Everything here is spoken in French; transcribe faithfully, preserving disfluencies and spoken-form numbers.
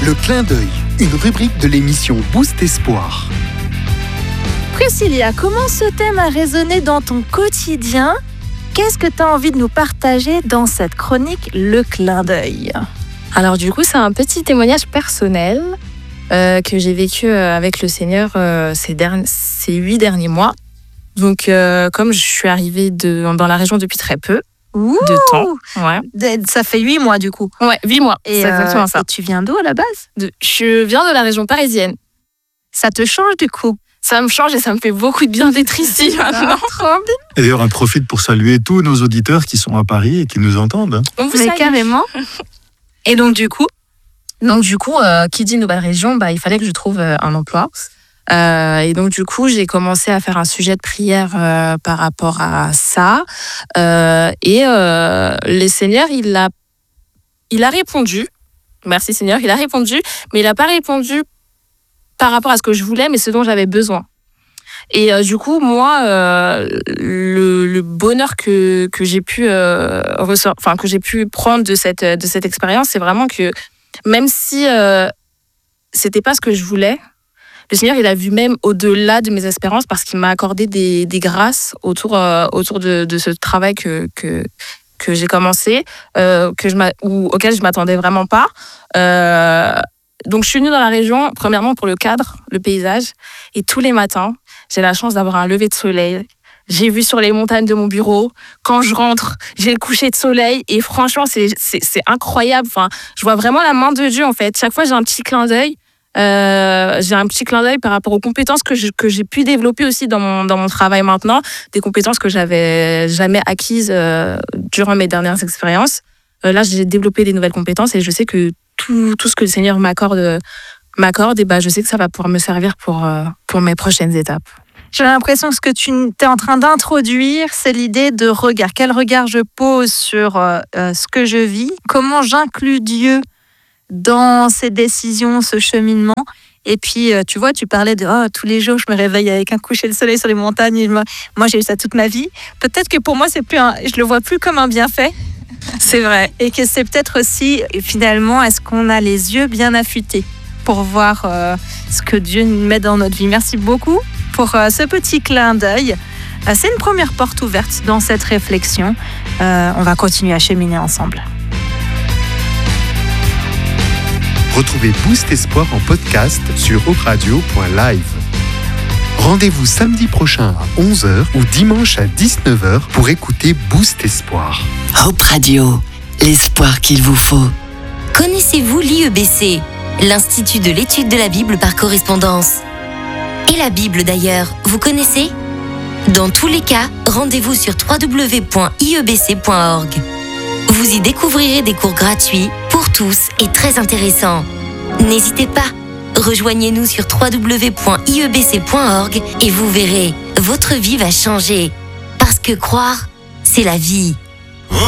Le clin d'œil, une rubrique de l'émission Boost Espoir. Priscilla, comment ce thème a résonné dans ton quotidien ? Qu'est-ce que tu as envie de nous partager dans cette chronique Le clin d'œil ? Alors du coup, c'est un petit témoignage personnel euh, que j'ai vécu euh, avec le Seigneur euh, ces, derniers, ces huit derniers mois. Donc euh, comme je suis arrivée de, dans la région depuis très peu Ouh, de temps. Ouais, ça fait huit mois du coup. ouais huit mois, Et, c'est exactement euh, ça. et tu viens d'où à la base ? De, je viens de la région parisienne. Ça te change du coup ? Ça me change et ça me fait beaucoup de bien d'être ici maintenant. Trop bien. Et d'ailleurs, on profite pour saluer tous nos auditeurs qui sont à Paris et qui nous entendent. On vous Mais salue. carrément. Et donc du coup, Donc du coup, euh, qui dit nouvelle région, bah, il fallait que je trouve euh, un emploi. Euh, et donc du coup, j'ai commencé à faire un sujet de prière euh, par rapport à ça. Euh, et euh, le Seigneur, il a, il a répondu. Merci Seigneur, il a répondu, mais il n'a pas répondu par rapport à ce que je voulais, mais ce dont j'avais besoin. Et euh, du coup, moi, euh, le, le bonheur que, que j'ai pu euh, ressort, enfin que j'ai pu prendre de cette de cette expérience, c'est vraiment que même si euh, c'était pas ce que je voulais, le Seigneur, il a vu même au-delà de mes espérances parce qu'il m'a accordé des, des grâces autour euh, autour de, de ce travail que que que j'ai commencé, euh, que je m'a, ou auquel je m'attendais vraiment pas. Euh, donc je suis venue dans la région premièrement pour le cadre, le paysage, et tous les matins, j'ai la chance d'avoir un lever de soleil. J'ai vu sur les montagnes de mon bureau. Quand je rentre, j'ai le coucher de soleil. Et franchement, c'est, c'est, c'est incroyable. Enfin, je vois vraiment la main de Dieu, en fait. Chaque fois, j'ai un petit clin d'œil. Euh, j'ai un petit clin d'œil par rapport aux compétences que, je, que j'ai pu développer aussi dans mon, dans mon travail maintenant. Des compétences que j'avais jamais acquises euh, durant mes dernières expériences. Euh, là, j'ai développé des nouvelles compétences et je sais que tout, tout ce que le Seigneur m'accorde, m'accorde, et ben, je sais que ça va pouvoir me servir pour, euh, pour mes prochaines étapes. j'ai l'impression que ce que tu es en train d'introduire, c'est l'idée de regard. Quel regard je pose sur euh, ce que je vis ? Comment j'inclus Dieu dans ces décisions, ce cheminement ? Et puis, euh, tu vois, tu parlais de oh, tous les jours, je me réveille avec un coucher de soleil sur les montagnes. Et moi, moi, j'ai eu ça toute ma vie. Peut-être que pour moi, c'est plus un, je le vois plus comme un bienfait. C'est vrai. Et que c'est peut-être aussi, finalement, est-ce qu'on a les yeux bien affûtés pour voir euh, ce que Dieu met dans notre vie. Merci beaucoup pour euh, ce petit clin d'œil. Euh, c'est une première porte ouverte dans cette réflexion. Euh, on va continuer à cheminer ensemble. Retrouvez Boost Espoir en podcast sur hope radio point live. Rendez-vous samedi prochain à onze heures ou dimanche à dix-neuf heures pour écouter Boost Espoir. Hope Radio, l'espoir qu'il vous faut. Connaissez-vous l'I E B C, l'Institut de l'étude de la Bible par correspondance ? Et la Bible d'ailleurs, vous connaissez ? Dans tous les cas, rendez-vous sur w w w point i e b c point org. Vous y découvrirez des cours gratuits pour tous et très intéressants. N'hésitez pas, rejoignez-nous sur w w w point i e b c point org et vous verrez, votre vie va changer. Parce que croire, c'est la vie.